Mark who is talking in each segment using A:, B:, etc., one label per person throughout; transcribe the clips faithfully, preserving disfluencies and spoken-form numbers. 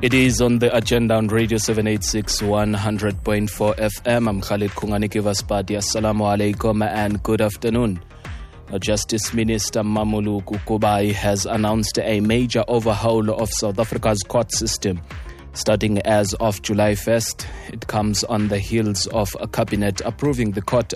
A: It is on the agenda on Radio seven eighty-six, one hundred point four F M. I'm Khalid Kunganiki Vaspati. Assalamu alaikum and good afternoon. Justice Minister Mamuluku Kubai has announced a major overhaul of South Africa's court system. Starting as of July first, it comes on the heels of a cabinet approving the court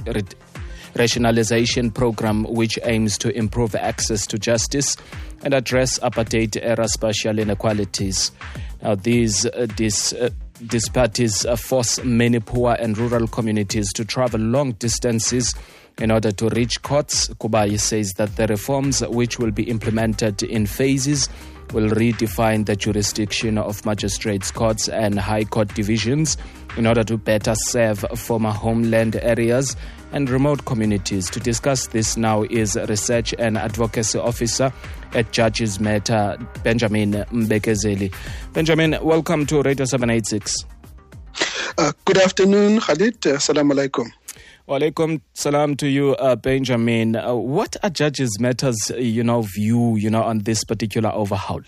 A: rationalization program, which aims to improve access to justice and address apartheid-era spatial inequalities. Now, these uh, dis, uh, disparities uh, force many poor and rural communities to travel long distances in order to reach courts. Kubai says that the reforms, which will be implemented in phases, will redefine the jurisdiction of magistrates' courts and high court divisions in order to better serve former homeland areas and remote communities. To discuss this now is Research and Advocacy Officer at Judges Matter, Benjamin Mbekezeli. Benjamin, welcome to Radio seven eighty-six.
B: Uh, good afternoon, Khalid. Assalamu alaikum.
A: Wa alaikum salam to you, uh, Benjamin. Uh, what are Judges Matters, you know, view, you know, on this particular overhaul?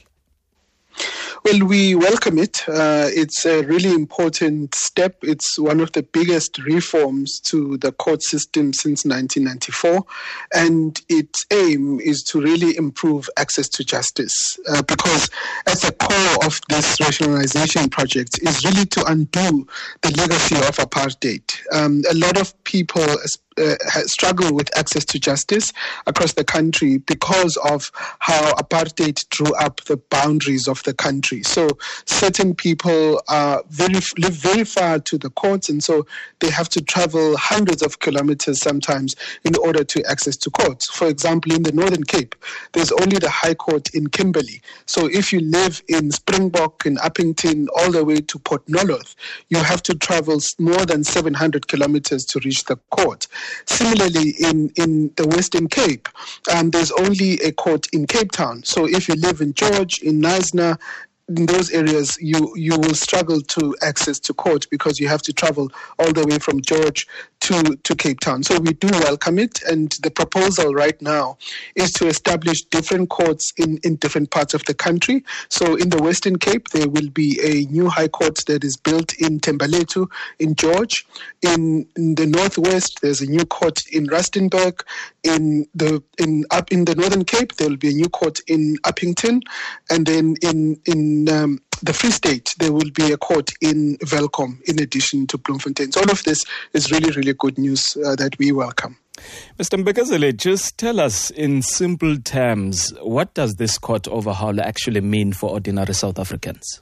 B: Well, we welcome it. Uh, it's a really important step. It's one of the biggest reforms to the court system since nineteen ninety-four. And its aim is to really improve access to justice. Uh, because at the core of this rationalization project is really to undo the legacy of apartheid. Um, a lot of people Uh, struggle with access to justice across the country because of how apartheid drew up the boundaries of the country. So certain people are very live very far to the courts, and so they have to travel hundreds of kilometers sometimes in order to access to courts. For example, in the Northern Cape, there's only the High Court in Kimberley. So if you live in Springbok, in Uppington, all the way to Port Nolloth, you have to travel more than seven hundred kilometers to reach the court. Similarly, in, in the Western Cape, um, there's only a court in Cape Town. So if you live in George, in Knysna, in those areas, you, you will struggle to access to court because you have to travel all the way from George to, to Cape Town. So we do welcome it, and the proposal right now is to establish different courts in, in different parts of the country. So in the Western Cape, there will be a new high court that is built in Thembalethu, in George. In, in the Northwest, there's a new court in Rustenburg. In the in up in the Northern Cape, there will be a new court in Uppington, and then in in um, the Free State, there will be a court in Welkom in addition to Bloemfontein. So all of this is really, really good news uh, that we welcome.
A: Mister Mbekezeli, just tell us in simple terms, what does this court overhaul actually mean for ordinary South Africans?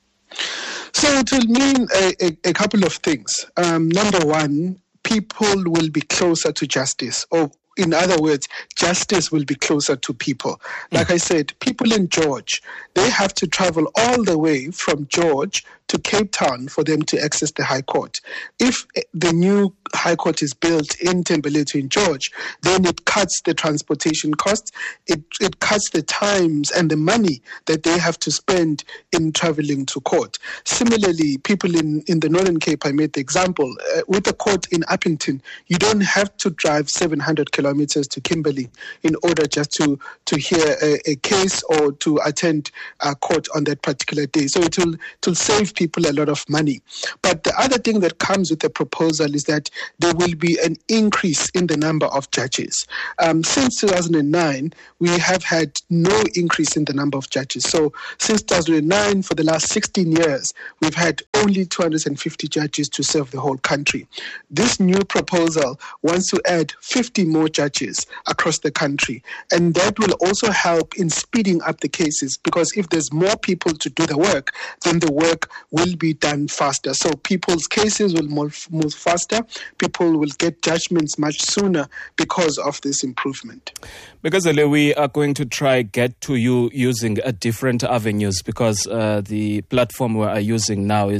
B: So it will mean a, a, a couple of things. Um, number one, people will be closer to justice, or in other words, justice will be closer to people. Like mm. I said, people in George, they have to travel all the way from George to Cape Town for them to access the High Court. If the new High Court is built in Thembalethu in George, then it cuts the transportation costs, it, it cuts the times and the money that they have to spend in traveling to court. Similarly, people in, in the Northern Cape, I made the example, uh, with the court in Uppington, you don't have to drive seven hundred kilometers to Kimberley in order just to, to hear a, a case or to attend a court on that particular day. So it will, it will save people a lot of money. But the other thing that comes with the proposal is that there will be an increase in the number of judges. Um, since two thousand nine, we have had no increase in the number of judges. So since two thousand nine, for the last sixteen years, we've had only two hundred fifty judges to serve the whole country. This new proposal wants to add fifty more judges across the country. And that will also help in speeding up the cases, because if there's more people to do the work, then the work will be done faster. So people's cases will move, move faster. People will get judgments much sooner because of this improvement.
A: Because we are going to try get to you using uh, different avenues, because uh, the platform we are using now is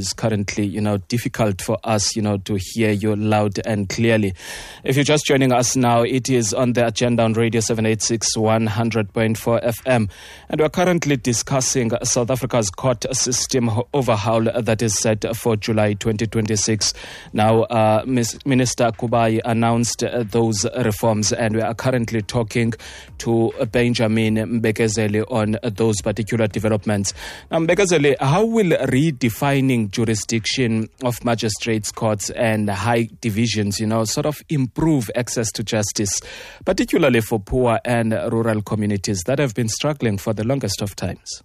A: is currently, you know, difficult for us, you know, to hear you loud and clearly. If you're just joining us now, it is on the agenda on Radio seven eighty-six, one hundred point four F M. And we're currently discussing South Africa's court system overhaul that is set for July twenty twenty-six. Now, uh, Minister Kubai announced uh, those reforms, and we are currently talking to Benjamin Mbekezeli on uh, those particular developments. Now, Mbekezeli, how will redefining jurisdiction of magistrates' courts and high divisions, you know, sort of improve access to justice, particularly for poor and rural communities that have been struggling for the longest of times?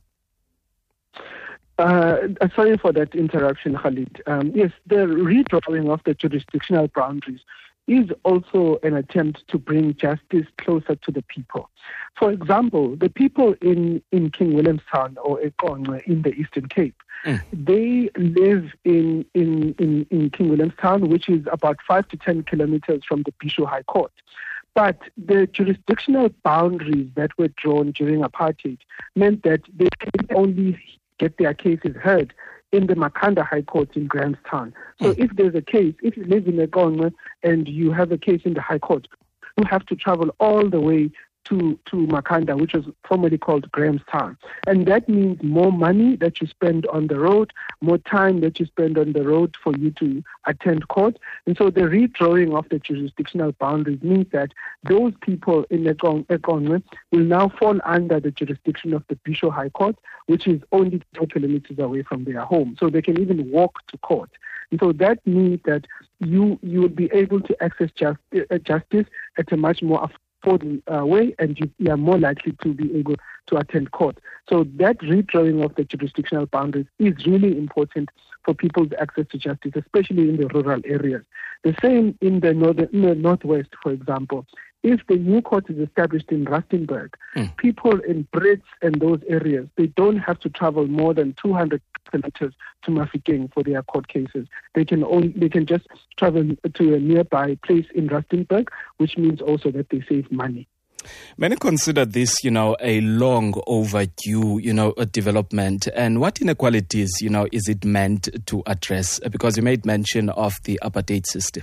C: Uh, sorry for that interruption, Khalid. Um, yes, the redrawing of the jurisdictional boundaries is also an attempt to bring justice closer to the people. For example, the people in, in King Williamstown or eQonce in the Eastern Cape, mm. they live in, in, in, in King Williamstown, which is about five to ten kilometers from the Bhisho High Court. But the jurisdictional boundaries that were drawn during apartheid meant that they could only get their cases heard in the Makhanda High Court in Grahamstown. So mm. if there's a case, if you live in eQonce and you have a case in the High Court, you have to travel all the way to, to Makhanda, which was formerly called Grahamstown. And that means more money that you spend on the road, more time that you spend on the road for you to attend court. And so the redrawing of the jurisdictional boundaries means that those people in eQonce will now fall under the jurisdiction of the Bhisho High Court, which is only two kilometers away from their home. So they can even walk to court. And so that means that you you will be able to access just, uh, justice at a much more affordable uh, way, and you, you are more likely to be able to attend court. So that redrawing of the jurisdictional boundaries is really important for people's access to justice, especially in the rural areas. The same in the, northern, in the northwest, for example. If the new court is established in Rustenburg, mm. people in Brits and those areas, they don't have to travel more than two hundred kilometers to Mafikeng for their court cases. They can only, they can just travel to a nearby place in Rustenburg, which means also that they save money.
A: Many consider this, you know, a long overdue, you know, a development. And what inequalities, you know, is it meant to address? Because you made mention of the apartheid system.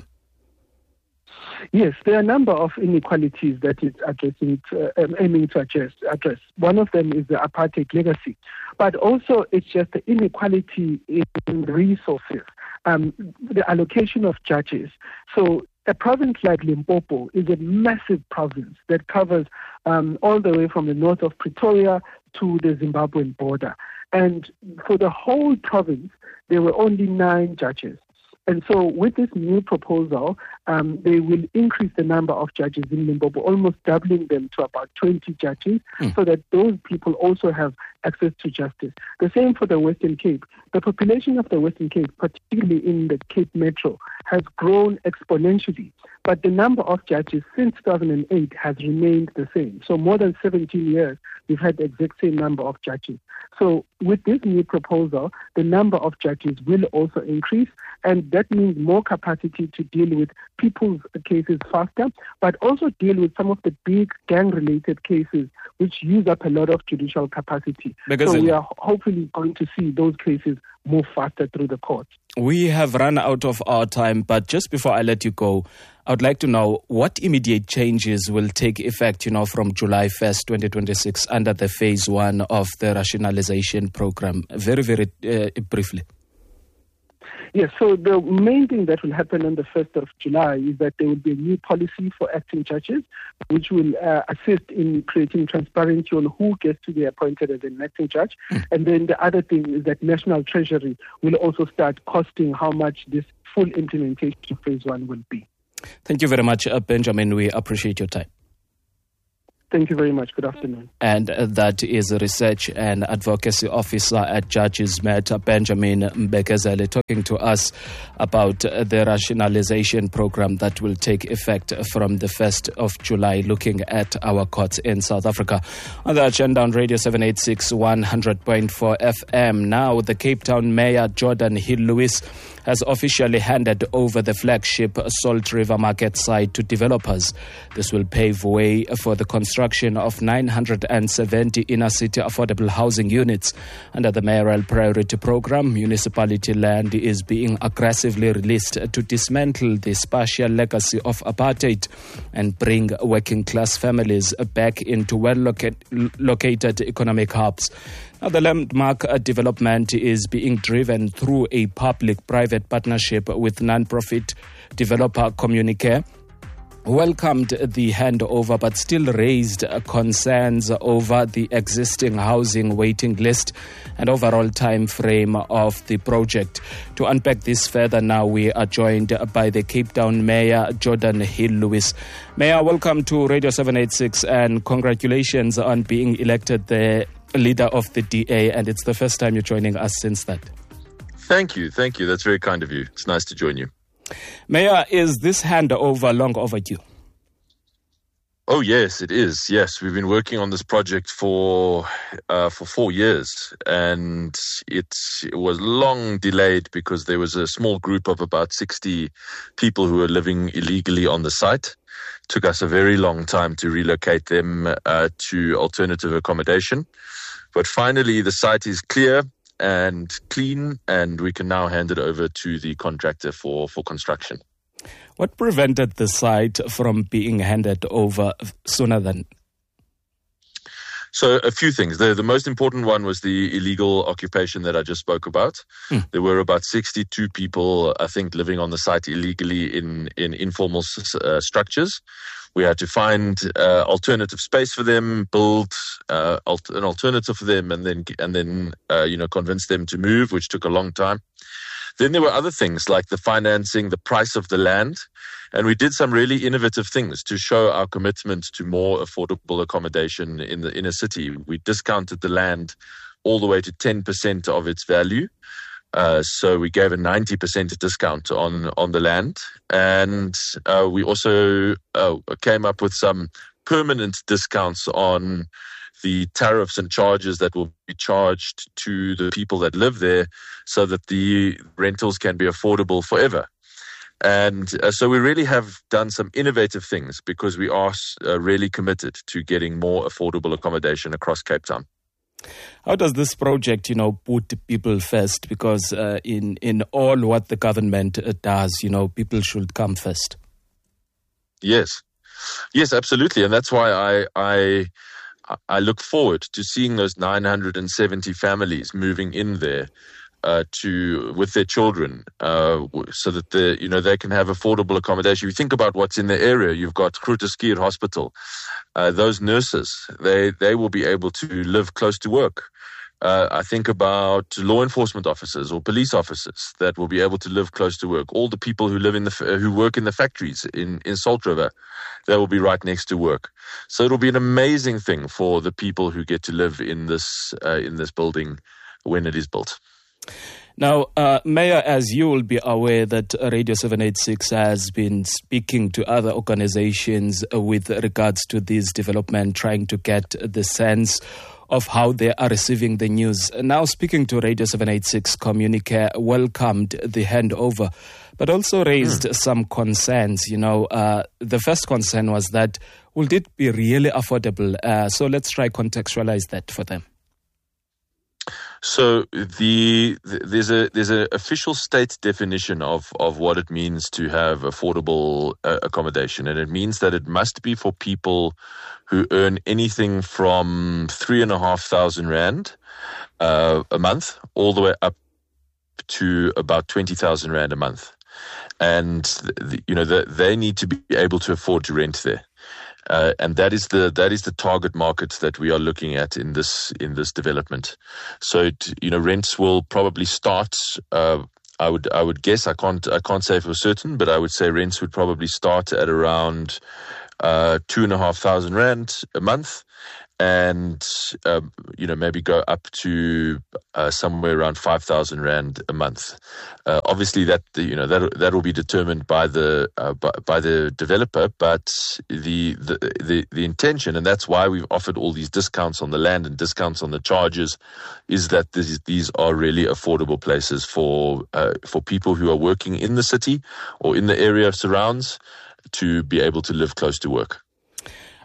C: Yes, there are a number of inequalities that it's addressing, uh, aiming to address, address. One of them is the apartheid legacy, but also it's just the inequality in resources, um, the allocation of judges. So a province like Limpopo is a massive province that covers um, all the way from the north of Pretoria to the Zimbabwean border. And for the whole province, there were only nine judges. And so with this new proposal, um, they will increase the number of judges in Limpopo, almost doubling them to about twenty judges, mm. so that those people also have access to justice. The same for the Western Cape. The population of the Western Cape, particularly in the Cape Metro, has grown exponentially. But the number of judges since two thousand eight has remained the same. So more than seventeen years, we've had the exact same number of judges. So with this new proposal, the number of judges will also increase, and that means more capacity to deal with people's cases faster, but also deal with some of the big gang-related cases which use up a lot of judicial capacity. Because so we are hopefully going to see those cases move faster through the courts.
A: We have run out of our time, but just before I let you go, I would like to know what immediate changes will take effect, you know, from July first, twenty twenty-six under the phase one of the rationalization program. Very, very uh, briefly.
C: Yes, so the main thing that will happen on the first of July is that there will be a new policy for acting judges, which will uh, assist in creating transparency on who gets to be appointed as an acting judge. Mm. And then the other thing is that National Treasury will also start costing how much this full implementation of phase one will be.
A: Thank you very much, uh, Benjamin. We appreciate your time.
C: Thank you very much. Good afternoon.
A: And uh, that is a research and advocacy officer at Judges Met, Benjamin Mbekezeli, talking to us about uh, the rationalization program that will take effect from the first of July, looking at our courts in South Africa. On the agenda on Radio seven eighty-six, one hundred point four F M. Now, the Cape Town Mayor, Jordan Hill-Lewis, has officially handed over the flagship Salt River Market site to developers. This will pave way for the construction construction of nine hundred seventy inner-city affordable housing units. Under the Mayoral Priority Programme, municipality land is being aggressively released to dismantle the spatial legacy of apartheid and bring working-class families back into well-located economic hubs. Now, the landmark uh, development is being driven through a public-private partnership with non-profit developer Communicare, who welcomed the handover but still raised uh, concerns over the existing housing waiting list and overall time frame of the project. To unpack this further now, we are joined by the Cape Town Mayor, Jordan Hill-Lewis. Mayor, welcome to Radio seven eighty-six and congratulations on being elected the leader of the D A, and it's the first time you're joining us since that.
D: Thank you. Thank you. That's very kind of you. It's nice to join you.
A: Mayor, is this handover long overdue?
D: Oh, yes, it is. Yes, we've been working on this project for uh, for four years, and it, it was long delayed because there was a small group of about sixty people who were living illegally on the site. It took us a very long time to relocate them uh, to alternative accommodation. But finally, the site is clear and clean, and we can now hand it over to the contractor for, for construction.
A: What prevented the site from being handed over sooner than?
D: So a few things. The, the most important one was the illegal occupation that I just spoke about. Mm. There were about sixty-two people, I think, living on the site illegally in, in informal uh, structures. We had to find uh, alternative space for them, build uh, alt- an alternative for them, and then and then uh, you know convince them to move, which took a long time. Then there were other things like the financing, the price of the land, and we did some really innovative things to show our commitment to more affordable accommodation in the inner city. We discounted the land all the way to ten percent of its value. Uh, so we gave a ninety percent discount on, on the land. And uh, we also uh, came up with some permanent discounts on the tariffs and charges that will be charged to the people that live there so that the rentals can be affordable forever. And uh, so we really have done some innovative things because we are uh, really committed to getting more affordable accommodation across Cape Town.
A: How does this project, you know, put people first? Because uh, in, in all what the government uh, does, you know, people should come first.
D: Yes. Yes, absolutely. And that's why I, I, I look forward to seeing those nine hundred seventy families moving in there uh, to with their children uh, so that the, you know, they can have affordable accommodation. You think about what's in the area. You've got Groote Schuur Hospital. Uh, those nurses, they, they will be able to live close to work. Uh, I think about law enforcement officers or police officers that will be able to live close to work. All the people who live in the who work in the factories in, in Salt River, they will be right next to work. So it'll be an amazing thing for the people who get to live in this uh, in this building when it is built.
A: Now, uh, Mayor, as you will be aware that Radio seven eighty-six has been speaking to other organizations with regards to this development, trying to get the sense of how they are receiving the news. Now, speaking to Radio seven eighty-six, Communicare welcomed the handover, but also raised mm. some concerns. You know, uh, the first concern was that, will it be really affordable? Uh, so let's try contextualize that for them.
D: So the, the there's a there's an official state definition of, of what it means to have affordable uh, accommodation, and it means that it must be for people who earn anything from three and a half thousand rand uh, a month, all the way up to about twenty thousand rand a month, and the, you know the, they need to be able to afford to rent there. Uh, and that is the that is the target market that we are looking at in this in this development. So it, you know, rents will probably start. Uh, I would I would guess I can't I can't say for certain, but I would say rents would probably start at around uh, two and a half thousand rand a month, and uh, you know maybe go up to uh, somewhere around five thousand rand a month. Uh, obviously, that you know that that will be determined by the uh, by, by the developer, but the, the the the intention, and that's why we've offered all these discounts on the land and discounts on the charges, is that this is, these are really affordable places for uh, for people who are working in the city or in the area surrounds to be able to live close to work.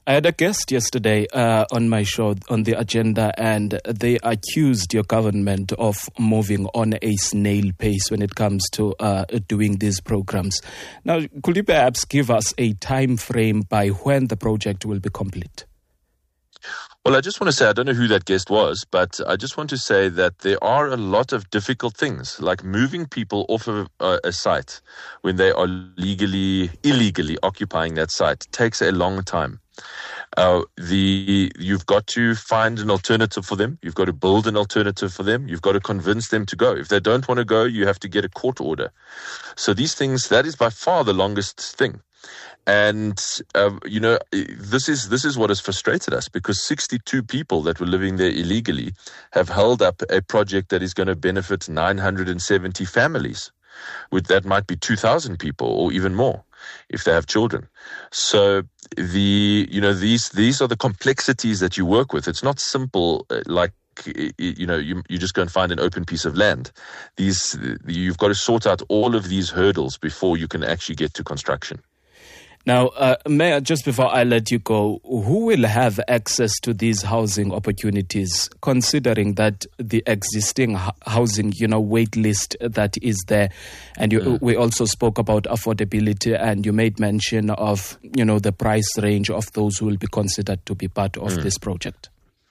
A: I had a guest yesterday uh, on my show on the agenda, and they accused your government of moving on a snail pace when it comes to uh, doing these programs. Now, could you perhaps give us a time frame by when the project will be complete?
D: Well, I just want to say, I don't know who that guest was, but I just want to say that there are a lot of difficult things, like moving people off of a, a site when they are legally, illegally occupying that site takes a long time. Uh, the you've got to find an alternative for them. You've got to build an alternative for them. You've got to convince them to go. If they don't want to go, you have to get a court order. So these things, that is by far the longest thing. And, uh, you know, this is this is what has frustrated us, because sixty-two people that were living there illegally have held up a project that is going to benefit nine hundred seventy families. With that might be two thousand people or even more if they have children. So the, you know, these these are the complexities that you work with. It's not simple uh, like, you know, you, you just go and find an open piece of land. These, you've got to sort out all of these hurdles before you can actually get to construction.
A: Now, uh, Mayor, just before I let you go, who will have access to these housing opportunities, considering that the existing h- housing, you know, wait list that is there? And you, mm. we also spoke about affordability, and you made mention of, you know, the price range of those who will be considered to be part of mm. this project.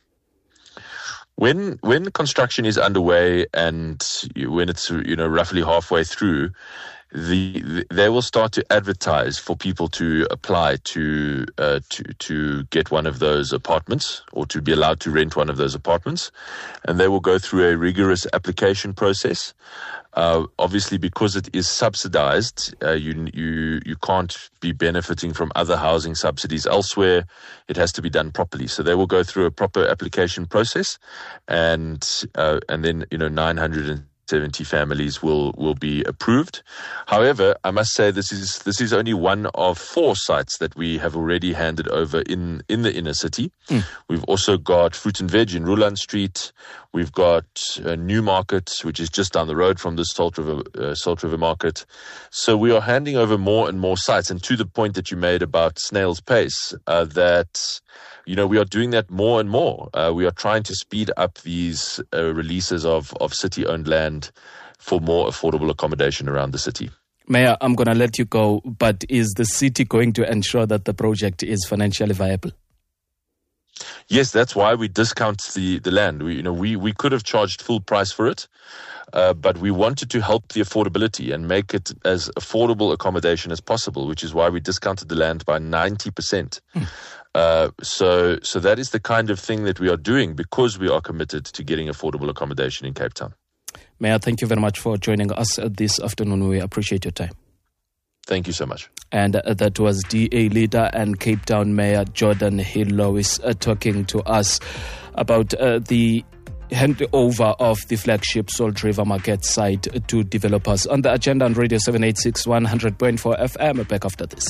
D: When when construction is underway and when it's, you know, roughly halfway through, The, the, they will start to advertise for people to apply to uh, to to get one of those apartments, or to be allowed to rent one of those apartments, and they will go through a rigorous application process. Uh, obviously, because it is subsidized, uh, you you you can't be benefiting from other housing subsidies elsewhere. It has to be done properly. So they will go through a proper application process, and uh, and then, you know, nine hundred seventy families will, will be approved. However, I must say this is this is only one of four sites that we have already handed over in, in the inner city. Mm. We've also got Fruit and Veg in Ruland Street. We've got uh, Newmarket, which is just down the road from the Salt River, uh, Salt River Market. So we are handing over more and more sites. And to the point that you made about snail's pace, uh, that, you know, we are doing that more and more. Uh, we are trying to speed up these uh, releases of, of city-owned land for more affordable accommodation around the city.
A: Mayor, I'm going to let you go, but is the city going to ensure that the project is financially viable?
D: Yes, that's why we discount the, the land. We, you know, we, we could have charged full price for it, uh, but we wanted to help the affordability and make it as affordable accommodation as possible, which is why we discounted the land by ninety percent. Mm. Uh, so, so that is the kind of thing that we are doing because we are committed to getting affordable accommodation in Cape Town.
A: Mayor, thank you very much for joining us this afternoon. We appreciate your time.
D: Thank you so much.
A: And uh, that was D A leader and Cape Town Mayor Jordan Hill-Lewis uh, talking to us about uh, the handover of the flagship Salt River Market site to developers. On the agenda on Radio seven eight six, one hundred point four F M. Back after this.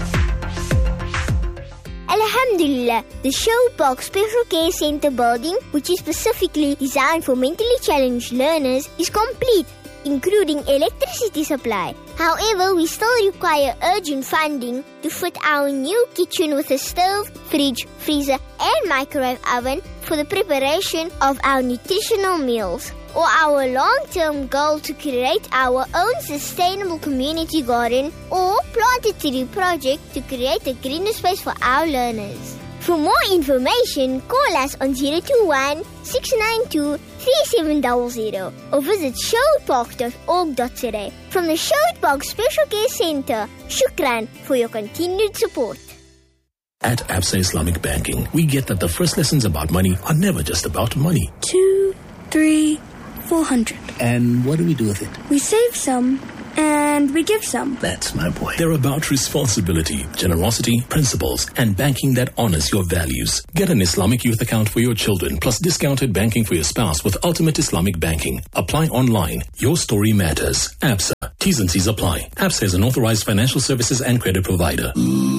E: Alhamdulillah, the Showbox Special Care Center building, which is specifically designed for mentally challenged learners, is complete, including electricity supply. However, we still require urgent funding to fit our new kitchen with a stove, fridge, freezer, and microwave oven for the preparation of our nutritional meals, or our long-term goal to create our own sustainable community garden or plant a tree project to create a greener space for our learners. For more information, call us on zero two one, six nine two, three seven zero zero or visit showpark dot org dot za. From the Showpark Special Care Center, shukran for your continued support.
F: At Absa Islamic Banking, we get that the first lessons about money are never just about money.
G: Two, three, four hundred.
F: And what do we do with it?
G: We save some, and we give some.
F: That's my boy. They're about responsibility, generosity, principles, and banking that honors your values. Get an Islamic youth account for your children, plus discounted banking for your spouse with Ultimate Islamic Banking. Apply online. Your story matters. Absa. T's and C's apply. Absa is an authorized financial services and credit provider.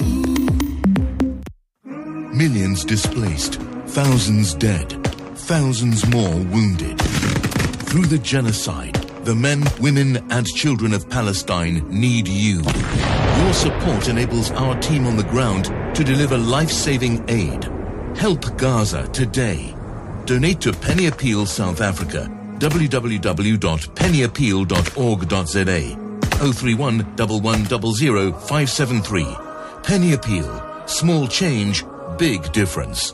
H: Millions displaced, thousands dead, thousands more wounded. Through the genocide, the men, women, and children of Palestine need you. Your support enables our team on the ground to deliver life-saving aid. Help Gaza today. Donate to Penny Appeal South Africa. w w w dot penny appeal dot org dot z a. oh three one, one one zero zero, five seven three. Penny Appeal. Small change, big difference.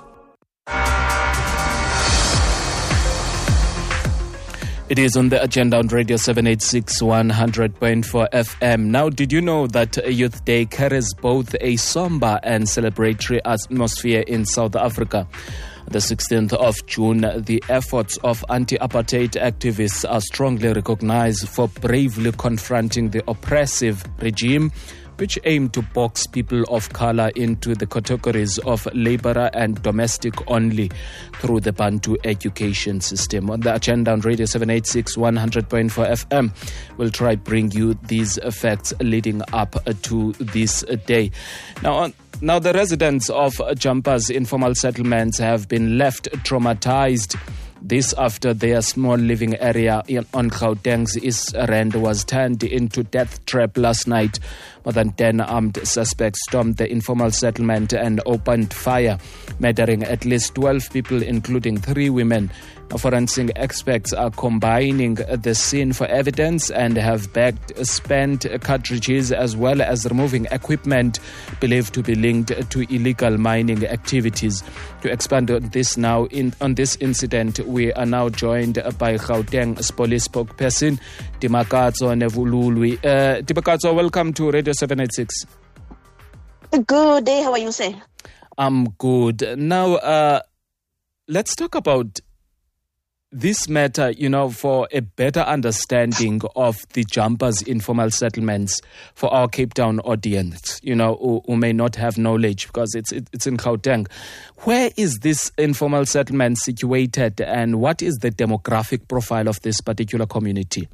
A: It is on the agenda on Radio seven eighty-six, one hundred point four F M. Now, did you know that Youth Day carries both a somber and celebratory atmosphere in South Africa? The sixteenth of June, the efforts of anti-apartheid activists are strongly recognized for bravely confronting the oppressive regime, which aim to box people of color into the categories of laborer and domestic only through the Bantu education system. On the agenda on Radio seven eighty-six, one hundred point four F M, we'll try bring you these facts leading up to this day. Now, on Now, the residents of Jumpers informal settlements have been left traumatized. This after their small living area in, on Gauteng's East Rand was turned into death trap last night. More than ten armed suspects stormed the informal settlement and opened fire, murdering at least twelve people, including three women. Forensic experts are combining the scene for evidence and have bagged spent cartridges as well as removing equipment believed to be linked to illegal mining activities. To expand on this now, in, on this incident, we are now joined by Gauteng's police spokesperson, Dimakatso Nevululwi. Uh, Dimakatso, welcome to Radio seven eighty-six.
I: Good day, how are you, sir?
A: I'm good. Now, uh, let's talk about this matter, you know, for a better understanding of the Jumpers informal settlements for our Cape Town audience, you know, who, who may not have knowledge because it's it, it's in Gauteng. Where is this informal settlement situated and what is the demographic profile of this particular community?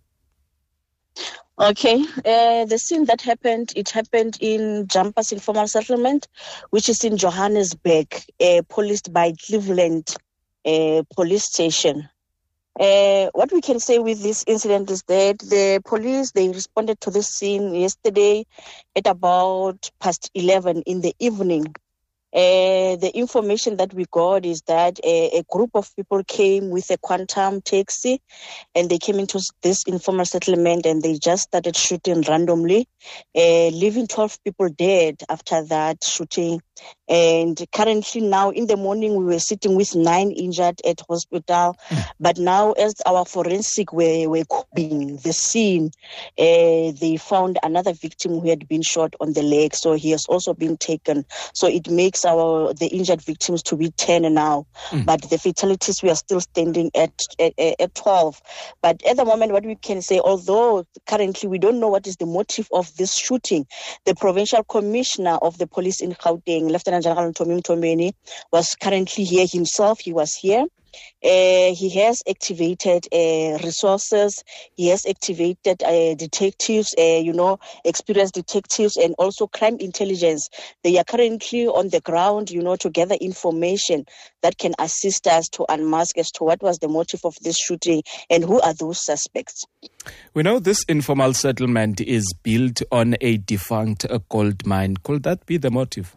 I: Okay, uh, the scene that happened, it happened in Jumpers informal settlement, which is in Johannesburg, uh, policed by Cleveland Uh, police station. Uh, what we can say with this incident is that the police, they responded to this scene yesterday at about past eleven in the evening. Uh, the information that we got is that a, a group of people came with a quantum taxi and they came into this informal settlement and they just started shooting randomly, uh, leaving twelve people dead after that shooting. And currently now in the morning, we were sitting with nine injured at hospital. Mm. But now as our forensic were, were coping the scene, uh, they found another victim who had been shot on the leg. So he has also been taken. So it makes our the injured victims to be ten now. Mm. But the fatalities, we are still standing at, at, at twelve. But at the moment, what we can say, although currently we don't know what is the motive of this shooting, the provincial commissioner of the police in Gauteng, Lieutenant General Ntomi Mtombeni, was currently here himself. He was here. Uh, he has activated uh, resources. He has activated uh, detectives, uh, you know, experienced detectives and also crime intelligence. They are currently on the ground, you know, to gather information that can assist us to unmask as to what was the motive of this shooting and who are those suspects.
A: We know this informal settlement is built on a defunct uh, gold mine. Could that be the motive?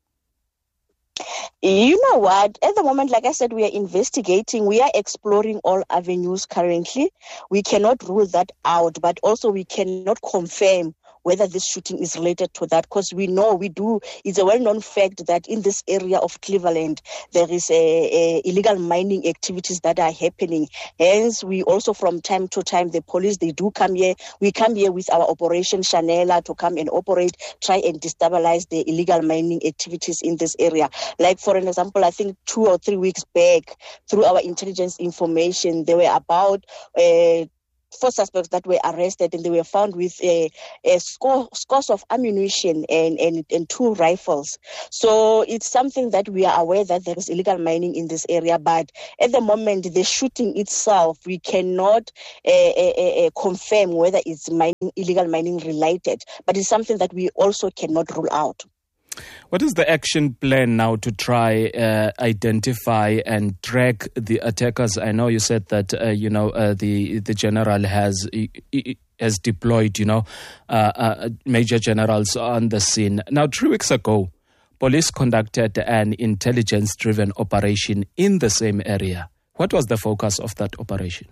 I: You know what? At the moment, like I said, we are investigating. We are exploring all avenues currently. We cannot rule that out, but also we cannot confirm whether this shooting is related to that, because we know, we do, it's a well-known fact that in this area of Cleveland, there is a, a illegal mining activities that are happening. Hence, we also from time to time, the police, they do come here. We come here with our Operation Chanela to come and operate, try and destabilize the illegal mining activities in this area. Like, for an example, I think two or three weeks back, through our intelligence information, there were about uh, four suspects that were arrested, and they were found with a, a score, scores of ammunition and, and, and two rifles. So it's something that we are aware that there is illegal mining in this area, but at the moment, the shooting itself, we cannot uh, uh, uh, confirm whether it's mining, illegal mining related, but it's something that we also cannot rule out.
A: What is the action plan now to try uh, identify and track the attackers? I know you said that uh, you know uh, the the general has has deployed you know uh, uh, major generals on the scene. Now, three weeks ago, police conducted an intelligence-driven operation in the same area. What was the focus of that operation?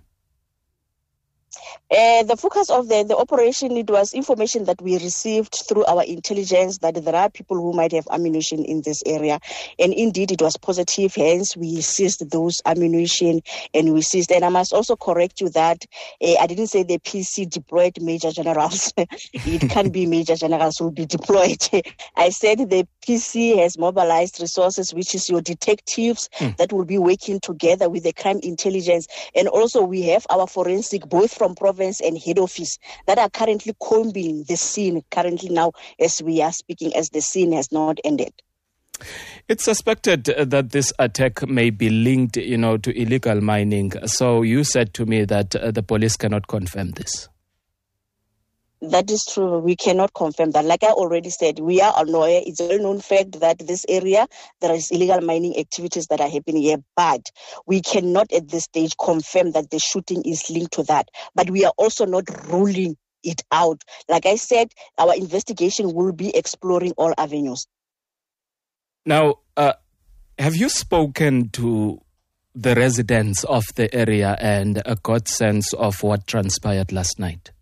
I: Uh, the focus of the, the operation, it was information that we received through our intelligence that there are people who might have ammunition in this area. And indeed, it was positive. Hence, we seized those ammunition and we seized. And I must also correct you that uh, I didn't say the P C deployed major generals. It can be major generals who will be deployed. I said the P C has mobilized resources, which is your detectives mm. that will be working together with the crime intelligence. And also we have our forensic, both from province and head office, that are currently combing the scene currently now as we are speaking, as the scene has not ended.
A: It's suspected that this attack may be linked, you know, to illegal mining. So you said to me that uh, the police cannot confirm this.
I: That is true. We cannot confirm that. Like I already said, we are aware. It's a well-known fact that this area, there is illegal mining activities that are happening here. But we cannot at this stage confirm that the shooting is linked to that. But we are also not ruling it out. Like I said, our investigation will be exploring all avenues.
A: Now, uh, have you spoken to the residents of the area and a got sense of what transpired last night?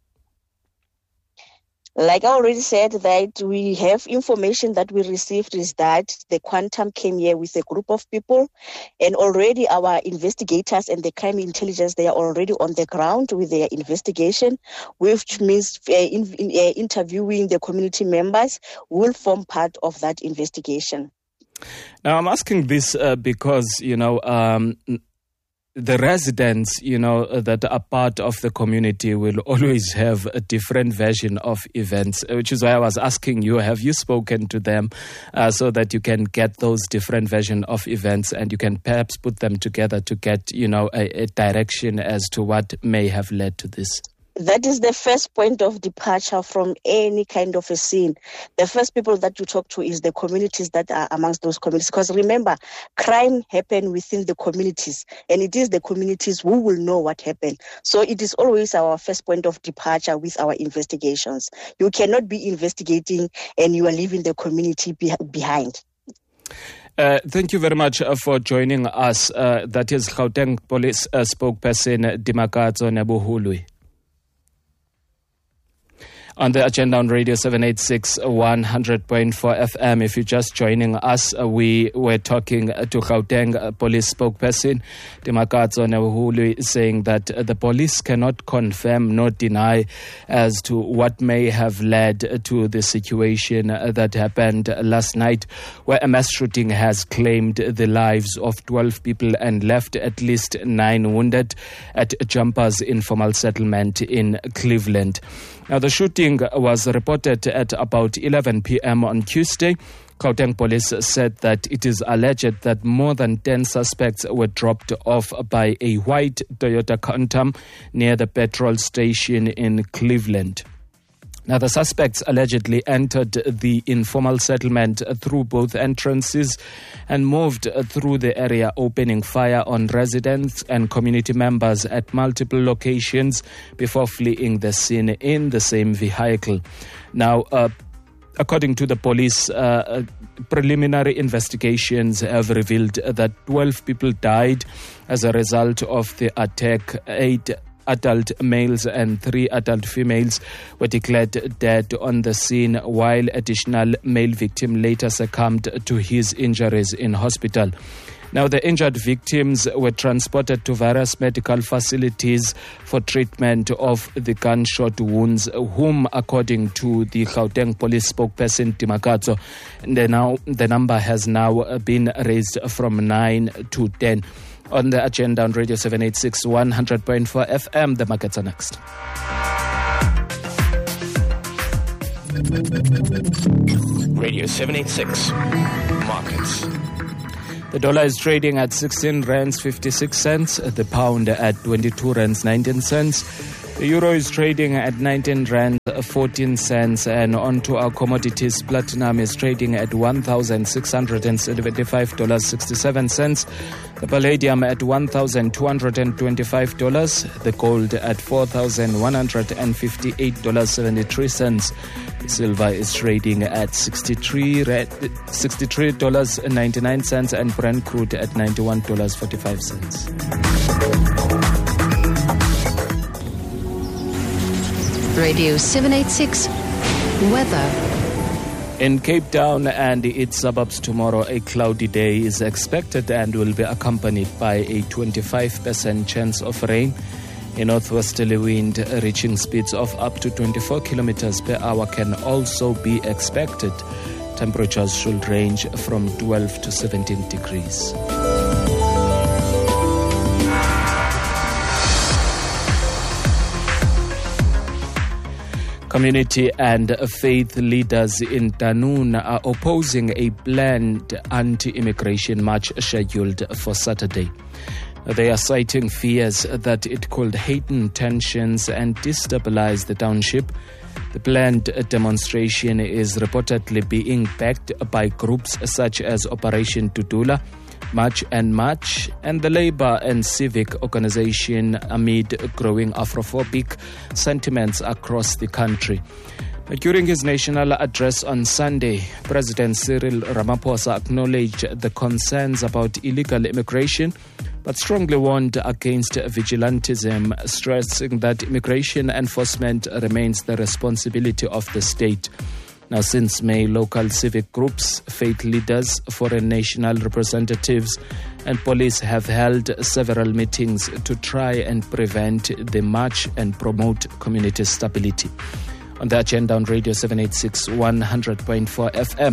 I: Like I already said, that we have information that we received is that the Quantum came here with a group of people, and already our investigators and the crime intelligence, they are already on the ground with their investigation, which means uh, in, in, uh, interviewing the community members will form part of that investigation.
A: Now, I'm asking this uh, because, you know, um, the residents, you know, that are part of the community will always have a different version of events, which is why I was asking you, have you spoken to them uh, so that you can get those different version of events and you can perhaps put them together to get, you know, a, a direction as to what may have led to this?
I: That is the first point of departure from any kind of a scene. The first people that you talk to is the communities that are amongst those communities. Because remember, crime happens within the communities, and it is the communities who will know what happened. So it is always our first point of departure with our investigations. You cannot be investigating and you are leaving the community be- behind.
A: Uh, thank you very much uh, for joining us. Uh, that is Gauteng Police uh, spokesperson Dimakatso Nyabohulwe. On the agenda on Radio seven eighty-six, one hundred point four F M. If you're just joining us, uh, we were talking uh, to Gauteng uh, police spokesperson Dimakatso Nyabohulwe, saying that uh, the police cannot confirm nor deny as to what may have led to the situation uh, that happened last night, where a mass shooting has claimed the lives of twelve people and left at least nine wounded at Jumpers Informal Settlement in Cleveland. Now, the shooting was reported at about eleven p.m. on Tuesday. Gauteng police said that it is alleged that more than ten suspects were dropped off by a white Toyota Quantum near the petrol station in Cleveland. Now, the suspects allegedly entered the informal settlement through both entrances and moved through the area, opening fire on residents and community members at multiple locations before fleeing the scene in the same vehicle. Now, uh, according to the police, uh, preliminary investigations have revealed that twelve people died as a result of the attack. Eight adult males and three adult females were declared dead on the scene, while additional male victim later succumbed to his injuries in hospital. Now, the injured victims were transported to various medical facilities for treatment of the gunshot wounds, whom, according to the Gauteng police spokesperson Dimakatso, the, now, the number has now been raised from nine to ten. On the agenda on Radio seven eighty-six, one hundred point four F M, the markets are next.
J: Radio seven eighty-six, markets.
A: The dollar is trading at sixteen rands fifty-six cents, the pound at twenty-two rands nineteen cents. The euro is trading at nineteen rands fourteen cents. And on to our commodities, platinum is trading at one thousand six hundred seventy-five dollars and sixty-seven cents. The palladium at one thousand two hundred twenty-five dollars. The gold at four thousand one hundred fifty-eight dollars and seventy-three cents. Silver is trading at sixty-three dollars and ninety-nine cents, and Brent crude at ninety-one dollars and forty-five cents.
K: Radio seven eighty-six Weather.
A: In Cape Town and its suburbs tomorrow, a cloudy day is expected and will be accompanied by a twenty-five percent chance of rain. A northwesterly wind reaching speeds of up to twenty-four kilometers per hour can also be expected. Temperatures should range from twelve to seventeen degrees. Community and faith leaders in Dunoon are opposing a planned anti-immigration march scheduled for Saturday. They are citing fears that it could heighten tensions and destabilize the township. The planned demonstration is reportedly being backed by groups such as Operation Tutula, March and March, and the Labour and Civic Organization amid growing Afrophobic sentiments across the country. During his national address on Sunday, President Cyril Ramaphosa acknowledged the concerns about illegal immigration, but strongly warned against vigilantism, stressing that immigration enforcement remains the responsibility of the state. Now, since May, local civic groups, faith leaders, foreign national representatives, and police have held several meetings to try and prevent the march and promote community stability. On the agenda on Radio seven eighty-six, one hundred point four F M.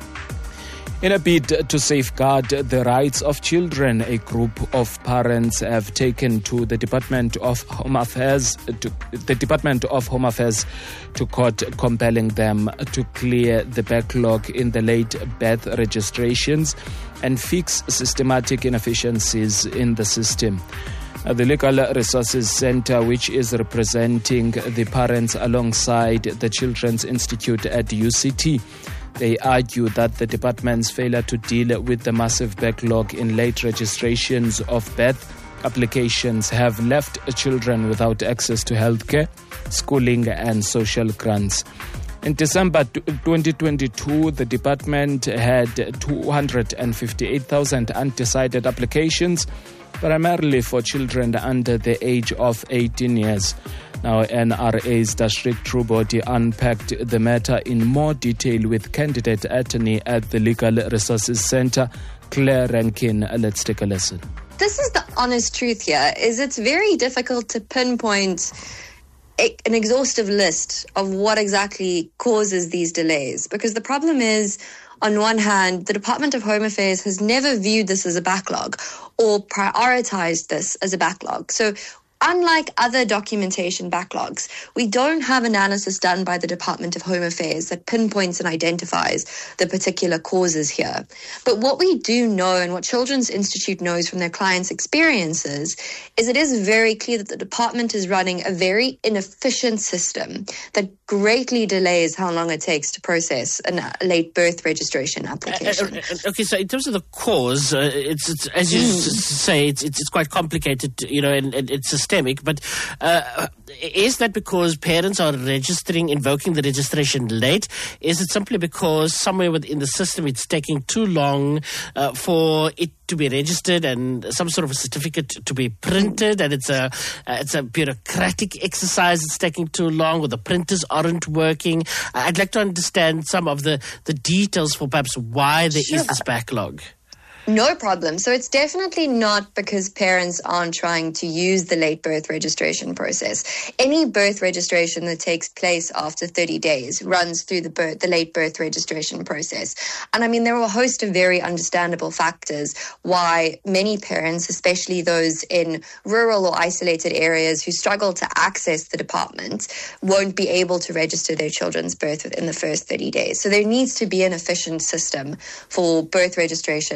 A: In a bid to safeguard the rights of children, a group of parents have taken to the Department of Home Affairs to the Department of Home Affairs to court, compelling them to clear the backlog in the late birth registrations and fix systematic inefficiencies in the system. The Legal Resources Center, which is representing the parents alongside the Children's Institute at U C T, they argue that the department's failure to deal with the massive backlog in late registrations of birth applications have left children without access to healthcare, schooling, and social grants. In December twenty twenty-two, the department had two hundred fifty-eight thousand undecided applications, primarily for children under the age of eighteen years. Now, N R A's District True Body unpacked the matter in more detail with candidate attorney at the Legal Resources Center, Claire Rankin. Let's take a listen.
L: This is the honest truth here, is it's very difficult to pinpoint a, an exhaustive list of what exactly causes these delays. Because the problem is, on one hand, the Department of Home Affairs has never viewed this as a backlog or prioritized this as a backlog. So unlike other documentation backlogs, we don't have analysis done by the Department of Home Affairs that pinpoints and identifies the particular causes here. But what we do know, and what Children's Institute knows from their clients' experiences, is it is very clear that the department is running a very inefficient system that greatly delays how long it takes to process a late birth registration application.
M: Uh, uh, okay, so in terms of the cause, uh, it's, it's as you mm. s- say, it's, it's it's quite complicated, you know, and, and it's systemic. But uh, is that because parents are registering, invoking the registration late? Is it simply because somewhere within the system it's taking too long uh, for it to be registered and some sort of a certificate to be printed, and it's a uh, it's a bureaucratic exercise, it's taking too long, or the printers aren't working? Uh, I'd like to understand some of the, the details for perhaps why there sure. is this backlog.
L: No problem. So it's definitely not because parents aren't trying to use the late birth registration process. Any birth registration that takes place after thirty days runs through the birth, the late birth registration process. And I mean, there are a host of very understandable factors why many parents, especially those in rural or isolated areas who struggle to access the department, won't be able to register their children's birth within the first thirty days. So there needs to be an efficient system for birth registration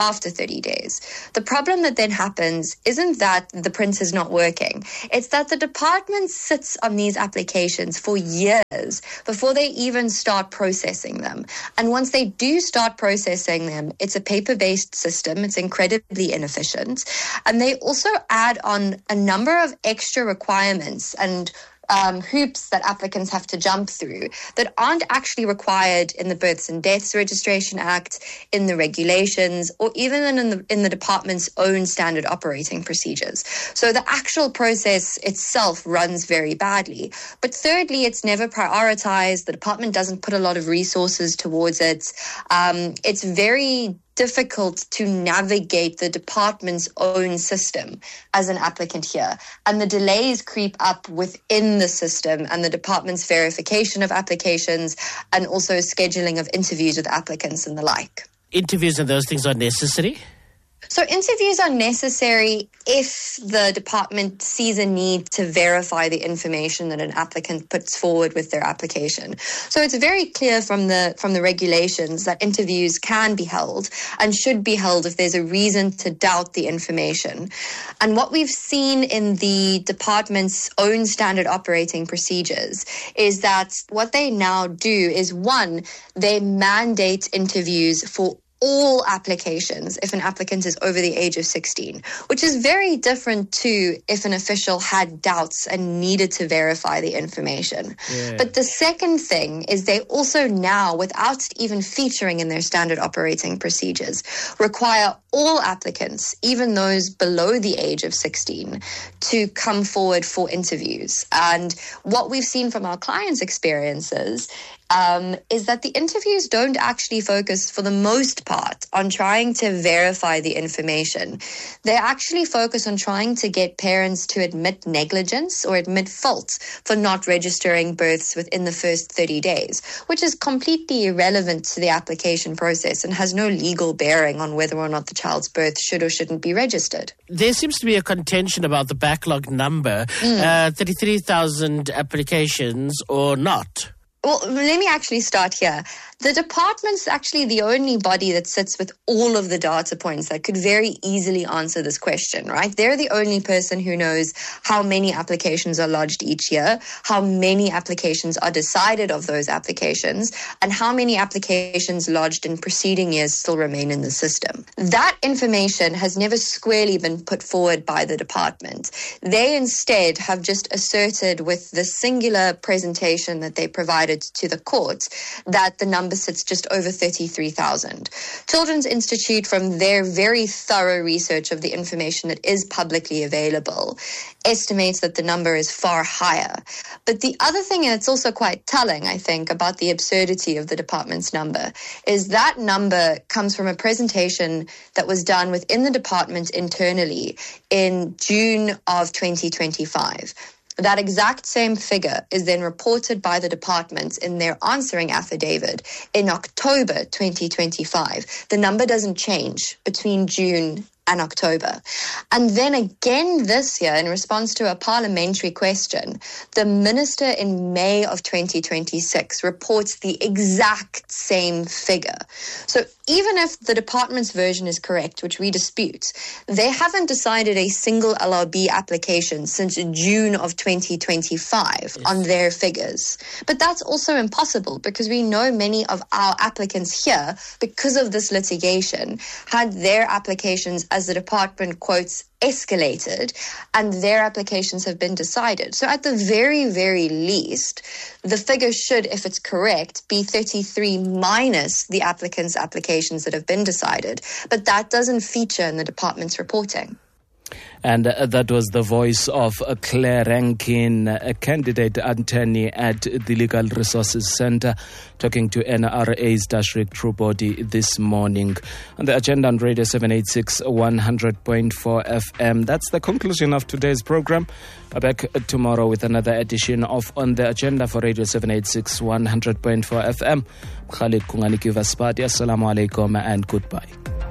L: after thirty days. The problem that then happens isn't that the print is not working. It's that the department sits on these applications for years before they even start processing them. And once they do start processing them, it's a paper-based system. It's incredibly inefficient. And they also add on a number of extra requirements and Um, hoops that applicants have to jump through that aren't actually required in the Births and Deaths Registration Act, in the regulations, or even in the, in the department's own standard operating procedures. So the actual process itself runs very badly. But thirdly, it's never prioritized. The department doesn't put a lot of resources towards it. Um, it's very difficult to navigate the department's own system as an applicant here. And the delays creep up within the system and the department's verification of applications and also scheduling of interviews with applicants and the like.
M: Interviews and those things are necessary?
L: So interviews are necessary if the department sees a need to verify the information that an applicant puts forward with their application. So it's very clear from the from the regulations that interviews can be held and should be held if there's a reason to doubt the information. And what we've seen in the department's own standard operating procedures is that what they now do is, one, they mandate interviews for all applications if an applicant is over the age of sixteen, which is very different to if an official had doubts and needed to verify the information. Yeah. But the second thing is they also now, without even featuring in their standard operating procedures, require all applicants, even those below the age of sixteen, to come forward for interviews. And what we've seen from our clients' experiences Um, is that the interviews don't actually focus, for the most part, on trying to verify the information. They actually focus on trying to get parents to admit negligence or admit fault for not registering births within the first thirty days, which is completely irrelevant to the application process and has no legal bearing on whether or not the child's birth should or shouldn't be registered.
M: There seems to be a contention about the backlog number, mm. uh, thirty-three thousand applications or not.
L: Well, let me actually start here. The department's actually the only body that sits with all of the data points that could very easily answer this question, right? They're the only person who knows how many applications are lodged each year, how many applications are decided of those applications, and how many applications lodged in preceding years still remain in the system. That information has never squarely been put forward by the department. They instead have just asserted with the singular presentation that they provided to the court that the number sits just over thirty-three thousand. Children's Institute, from their very thorough research of the information that is publicly available, estimates that the number is far higher. But the other thing, and it's also quite telling, I think, about the absurdity of the department's number, is that number comes from a presentation that was done within the department internally in June of twenty twenty-five. That exact same figure is then reported by the department in their answering affidavit in October twenty twenty-five. The number doesn't change between June and October. And then again this year, in response to a parliamentary question, the minister in May of twenty twenty-six reports the exact same figure. So even if the department's version is correct, which we dispute, they haven't decided a single L R B application since June of twenty twenty-five yes. on their figures. But that's also impossible because we know many of our applicants here, because of this litigation, had their applications, as the department quotes, escalated, and their applications have been decided. So at the very, very least, the figure should, if it's correct, be thirty-three minus the applicants' applications that have been decided. But that doesn't feature in the department's reporting.
A: And uh, that was the voice of uh, Claire Rankin, a candidate attorney at the Legal Resources Centre, talking to N R A's district true body this morning. On the agenda on Radio seven eighty-six, one hundred point four F M. That's the conclusion of today's program. We're back tomorrow with another edition of On the Agenda for Radio seven eighty-six, one hundred point four F M. Khalid Kungani Kivaspati. Assalamu alaikum and goodbye.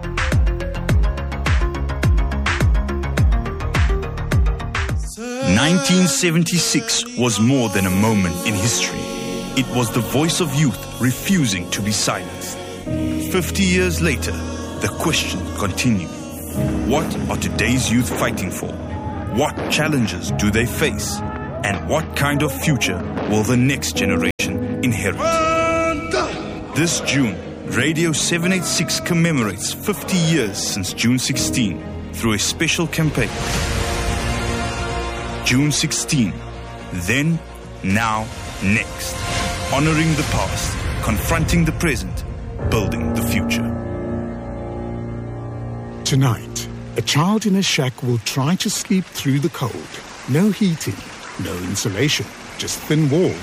N: nineteen seventy-six was more than a moment in history. It was the voice of youth refusing to be silenced. Fifty years later, the questions continue. What are today's youth fighting for? What challenges do they face? And what kind of future will the next generation inherit? This June, Radio seven eighty-six commemorates fifty years since June sixteenth through a special campaign. June sixteenth, then, now, next. Honoring the past, confronting the present, building the future.
O: Tonight, a child in a shack will try to sleep through the cold. No heating, no insulation, just thin walls